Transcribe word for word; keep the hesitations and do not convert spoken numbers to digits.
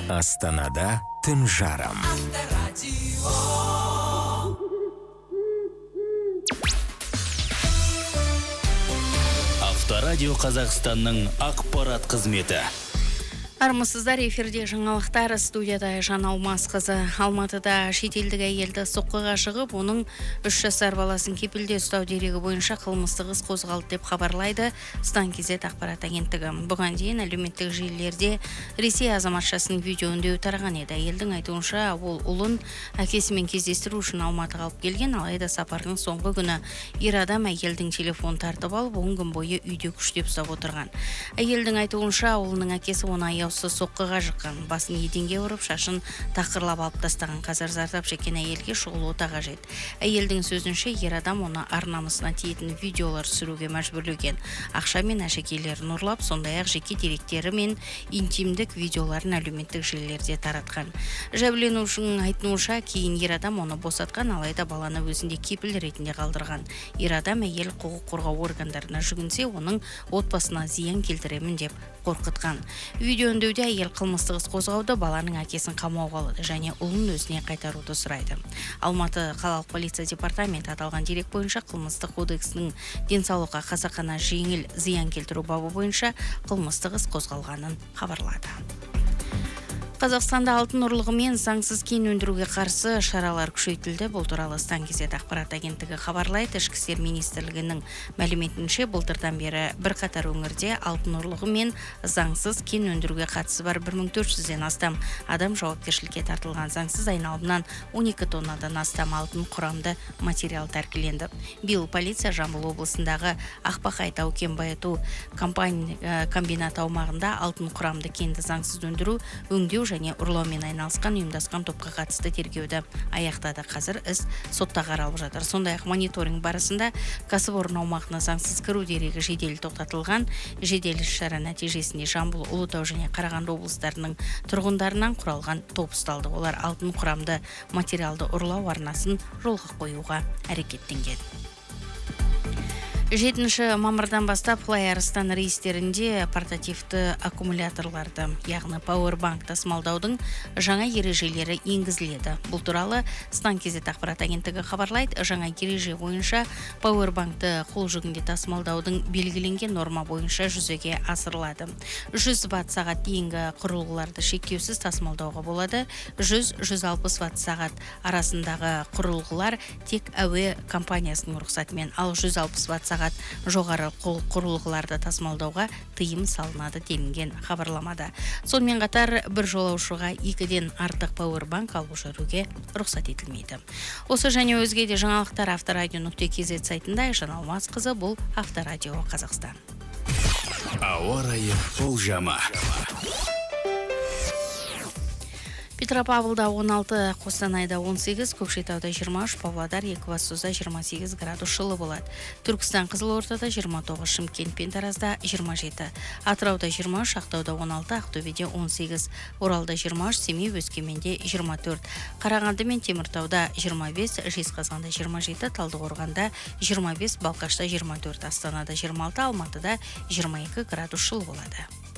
Астанада түн жарым. Авторадио Қазақстанның ақпарат қызметі. Армысыздар, эфирде жаңалықтар, студияда Жан Алмасқызы. Алматыда шетелдік әйелді соққыға жығып, оның үш жасар баласын кепілде ұстау дерегі бойынша қылмыстық іс қозғалды деп хабарлайды Станкизет ақпарат агенттігі. Бұған дейін әлеуметтік желілерде Ресей азаматшасының видео үндеуі тараған еді. Әйелдің айтуынша, ол ұлын әкесімен кездестіру үшін Алматыға алып келген, алайда сапардың соңғы күні ер адам әйелдің телефон тартып алып, он күн бойы үйде күштеп ұстап отырған. Әйелдің айтуынша, ұлының әкесі оны аяусыз соққыға жыққан, басын еденге ұрып, шашын тақырлап алып тастаған. Қазір зардап шеккен әйелге шұғыл ота қажет. Әйелдің сөзінше, ер адам оны ар-намысына тиетін видеолар түсіруге мәжбүрлеген. Ақша мен әшекейлерін ұрлап, сондай-ақ жеке деректері мен интимдік видеоларын әлеуметтік желілерде таратқан. Жәбірленушінің айтуынша, кейін ер адам оны босатқан, алайда баланы өзінде кепіл ретінде қалдырған. Ер адам әйел құқық қорғау органдарына жүгінсе, оның отбасына зиян келтіремін деп қорқытқан. Видео үндеуде әйел қылмыстық іс қозғауды, баланың әкесін қамауға алды және ұлын өзіне қайтаруды сұрайды. Алматы қалалық полиция департаменті аталған дерек бойынша қылмыстық кодексінің денсаулыққа қасақана жеңіл зиян келтіру бабы бойынша қылмыстық іс қозғалғанын хабарлады. Қазақстанда алтын ұрлығы мен заңсыз кен өндіруге қарсы шаралар күшейтілді. Бұл туралы Станкизет ақпарат агенттігі хабарлайды. Ішкі істер министрлігінің мәліметінше, былтырдан бері бірқатар өңірде алтын ұрлығы мен заңсыз кен өндіруге қатысы бар бір мың төрт жүзден астам адам жауапкершілікке тартылған. Заңсыз айналымнан он екі тоннадан астам алтын құрамды материал тәркіленді. Биыл полиция Жамбыл облысындағы Ақбақай тау-кен байыту комбинат аумағында алтын құрамды кенді заңсыз өндіру, өңдеу және ұрлаумен айналысқан ұйымдасқан топқа қатысты тергеуді аяқтады. Қазір іс сотта қаралып жатыр. Сондай-ақ мониторинг барысында кәсіпорын аумағына заңсыз кіру дерегі жедел тоқтатылған. Жедел іс-шара нәтижесінде Жамбыл, Ұлытау және Қарағанды облыстарының тұрғындарынан құралған топ ұсталды. Олар алтын құрамды материалды ұрлау арнасын жолға қоюға әрекеттенген. жетінші мамырдан бастап Флайарыстан рейстерінде портативті аккумуляторларды, яғни пауэрбанк тасымалдаудың жаңа ережелері енгізіледі. Бұл туралы Станкизет ақпарат агенттігі хабарлайды. Жаңа ереже бойынша пауэрбанкты қол жүгінде тасымалдаудың белгіленген норма бойынша жүзеге асырылады. жүз ватт сағат дейінгі құрылғыларды шектеусіз тасымалдауға болады. жүз - жүз алпыс ватт сағат арасындағы құрылғылар тек әуе компаниясының рұқсатымен, ал жүз алпыс ватт сағат жоғары құрылғыларды тасымалдауға тыйым салынады делінген хабарламада. Сонымен қатар бір жолаушыға екіден артық пауэрбанк алып жүруге рұқсат етілмейді. Осы және өзге де жаңалықтар авторадио нүкте кз сайтында. Жан Алмасқызы, бұл Авторадио Қазақстан. Ауа райы болжамы. Петропавлда он алты, Қостанайда он сегіз, Көкшетауда жиырма үш, Павлодар, Екібастұзда жиырма сегіз градус жылы болады. Түркістан, Қызылордада жиырма тоғыз, Шымкент пен Таразда жиырма жеті, Атырауда жиырма үш, Ақтауда он алты, Ақтөбеде он сегіз, Оралда жиырма үш, Семей, Өскеменде жиырма төрт, Қарағанды мен Теміртауда жиырма бес, Жезқазғанда жиырма жеті, Талдықорғанда жиырма бес, Балқашта жиырма төрт, Астанада жиырма алты, Алматыда жиырма екі градус жылы болады.